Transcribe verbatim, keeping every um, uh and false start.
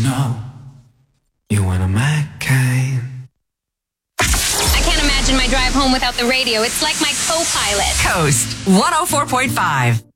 know you want a McCain. I can't imagine my drive home without the radio. It's like my co-pilot. Coast one oh four point five.